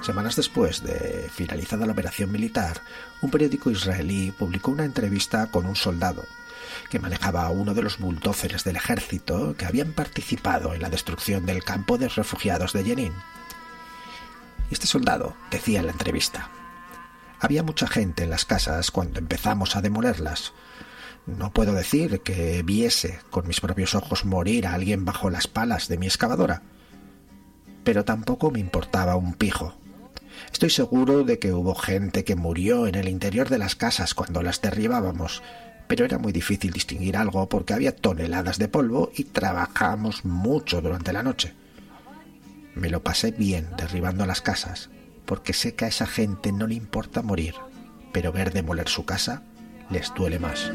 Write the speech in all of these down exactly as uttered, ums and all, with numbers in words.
Semanas después de finalizada la operación militar, un periódico israelí publicó una entrevista con un soldado que manejaba uno de los bulldozers del ejército que habían participado en la destrucción del campo de refugiados de Jenin. Este soldado decía en la entrevista: había mucha gente en las casas cuando empezamos a demolerlas. No puedo decir que viese con mis propios ojos morir a alguien bajo las palas de mi excavadora, pero tampoco me importaba un pijo. Estoy seguro de que hubo gente que murió en el interior de las casas cuando las derribábamos, pero era muy difícil distinguir algo porque había toneladas de polvo y trabajábamos mucho durante la noche. Me lo pasé bien derribando las casas, porque sé que a esa gente no le importa morir, pero ver demoler su casa les duele más.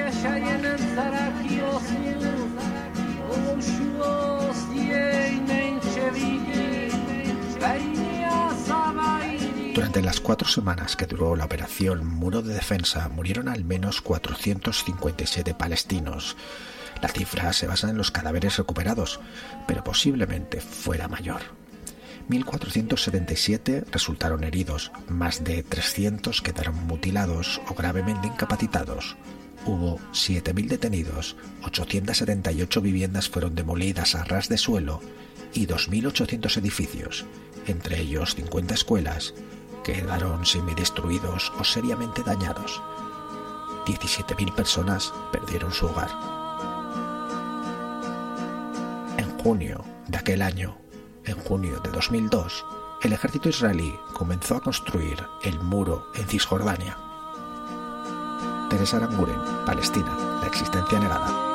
Durante las cuatro semanas que duró la operación Muro de Defensa murieron al menos cuatrocientos cincuenta y siete palestinos. La cifra se basa en los cadáveres recuperados, pero posiblemente fuera mayor. mil cuatrocientos setenta y siete resultaron heridos, más de trescientos quedaron mutilados o gravemente incapacitados. Hubo siete mil detenidos, ochocientas setenta y ocho viviendas fueron demolidas a ras de suelo y dos mil ochocientos edificios, entre ellos cincuenta escuelas, quedaron semidestruidos o seriamente dañados. diecisiete mil personas perdieron su hogar. En junio de aquel año, en junio de dos mil dos, el ejército israelí comenzó a construir el muro en Cisjordania. Teresa Aranguren, Palestina, la existencia negada.